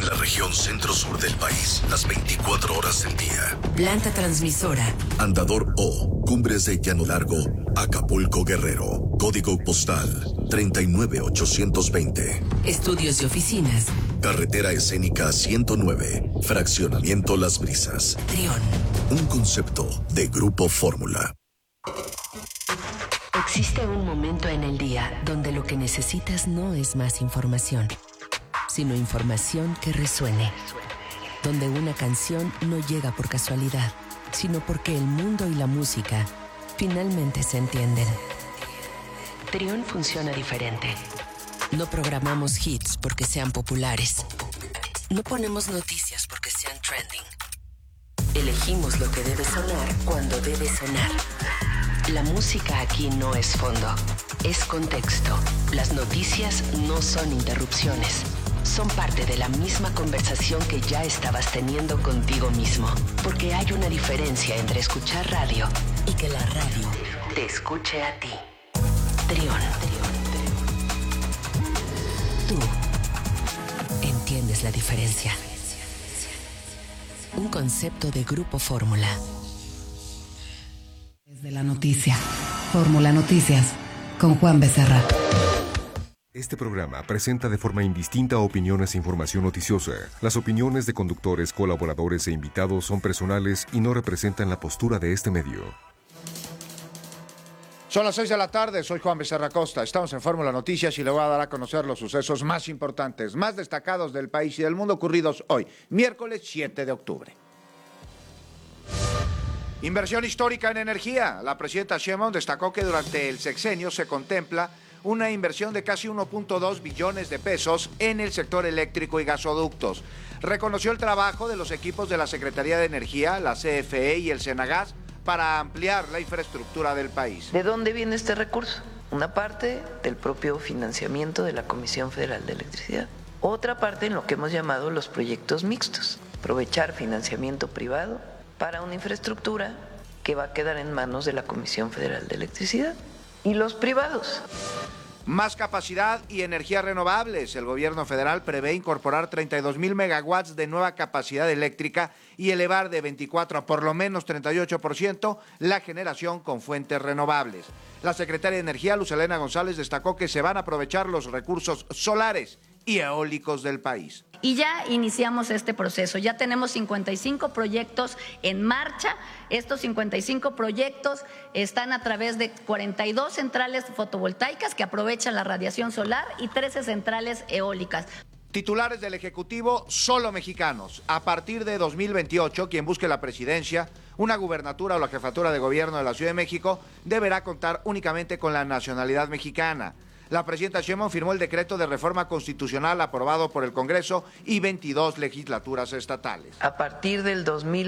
la región centro-sur del país, las 24 horas del día. Planta transmisora. Andador O, Cumbres de Llano Largo, Acapulco, Guerrero. Código postal 39820. Estudios y oficinas. Carretera escénica 109, Fraccionamiento Las Brisas. Trión. Un concepto de Grupo Fórmula. Existe un momento en el día donde lo que necesitas no es más información, sino información que resuene. Donde una canción no llega por casualidad, sino porque el mundo y la música finalmente se entienden. Trión funciona diferente. No programamos hits porque sean populares. No ponemos noticias porque sean trending. Elegimos lo que debe sonar cuando debe sonar. La música aquí no es fondo, es contexto. Las noticias no son interrupciones. Son parte de la misma conversación que ya estabas teniendo contigo mismo. Porque hay una diferencia entre escuchar radio y que la radio te escuche a ti. Trión. Tú entiendes la diferencia. Un concepto de Grupo Fórmula. Desde la noticia. Fórmula Noticias con Juan Becerra. Este programa presenta de forma indistinta opiniones e información noticiosa. Las opiniones de conductores, colaboradores e invitados son personales y no representan la postura de este medio. Son las 6 de la tarde, soy Juan Becerra Costa, estamos en Fórmula Noticias y le voy a dar a conocer los sucesos más importantes, más destacados del país y del mundo ocurridos hoy, miércoles 7 de octubre. Inversión histórica en energía. La presidenta Sheinbaum destacó que durante el sexenio se contempla una inversión de casi 1.2 billones de pesos en el sector eléctrico y gasoductos. Reconoció el trabajo de los equipos de la Secretaría de Energía, la CFE y el Senagas para ampliar la infraestructura del país. ¿De dónde viene este recurso? Una parte del propio financiamiento de la Comisión Federal de Electricidad. Otra parte en lo que hemos llamado los proyectos mixtos. Aprovechar financiamiento privado para una infraestructura que va a quedar en manos de la Comisión Federal de Electricidad y los privados. Más capacidad y energías renovables. El gobierno federal prevé incorporar 32,000 megawatts de nueva capacidad eléctrica y elevar de 24 a por lo menos 38% la generación con fuentes renovables. La secretaria de Energía, Luz Helena González, destacó que se van a aprovechar los recursos solares y eólicos del país. Y ya iniciamos este proceso, ya tenemos 55 proyectos en marcha. Estos 55 proyectos están a través de 42 centrales fotovoltaicas que aprovechan la radiación solar y 13 centrales eólicas. Titulares del Ejecutivo, solo mexicanos. A partir de 2028, quien busque la presidencia, una gubernatura o la jefatura de gobierno de la Ciudad de México deberá contar únicamente con la nacionalidad mexicana. La presidenta Sheinbaum firmó el decreto de reforma constitucional aprobado por el Congreso y 22 legislaturas estatales. A partir del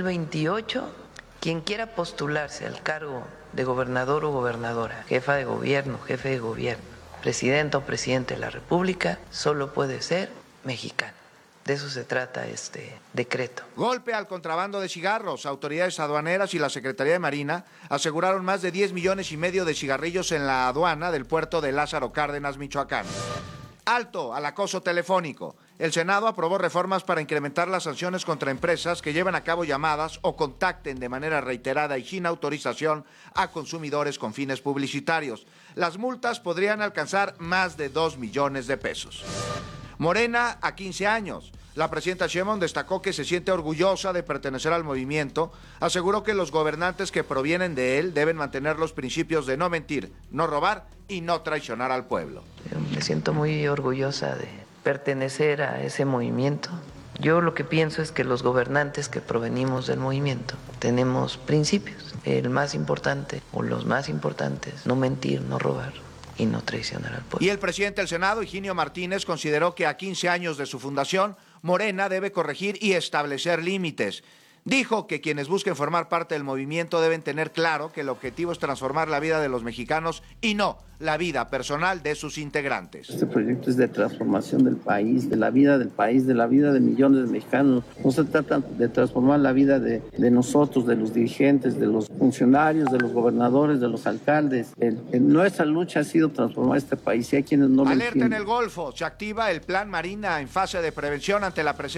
2028, quien quiera postularse al cargo de gobernador o gobernadora, jefa de gobierno, jefe de gobierno, presidenta o presidente de la República, solo puede ser mexicano. De eso se trata este decreto. Golpe al contrabando de cigarros. Autoridades aduaneras y la Secretaría de Marina aseguraron más de 10,5 millones de cigarrillos en la aduana del puerto de Lázaro Cárdenas, Michoacán. Alto al acoso telefónico. El Senado aprobó reformas para incrementar las sanciones contra empresas que lleven a cabo llamadas o contacten de manera reiterada y sin autorización a consumidores con fines publicitarios. Las multas podrían alcanzar más de 2 millones de pesos. Morena a 15 años. La presidenta Sheinbaum destacó que se siente orgullosa de pertenecer al movimiento. Aseguró que los gobernantes que provienen de él deben mantener los principios de no mentir, no robar y no traicionar al pueblo. Me siento muy orgullosa de pertenecer a ese movimiento. Yo lo que pienso es que los gobernantes que provenimos del movimiento tenemos principios. El más importante o los más importantes, no mentir, no robar y no traicionar al pueblo. Y el presidente del Senado, Higinio Martínez, consideró que a 15 años de su fundación, Morena debe corregir y establecer límites. Dijo que quienes busquen formar parte del movimiento deben tener claro que el objetivo es transformar la vida de los mexicanos y no la vida personal de sus integrantes. Este proyecto es de transformación del país, de la vida del país, de la vida de millones de mexicanos. No se trata de transformar la vida de nosotros, de los dirigentes, de los funcionarios, de los gobernadores, de los alcaldes. Nuestra lucha ha sido transformar este país y hay quienes no lo entienden. Alerta en el Golfo. Se activa el Plan Marina en fase de prevención ante la presencia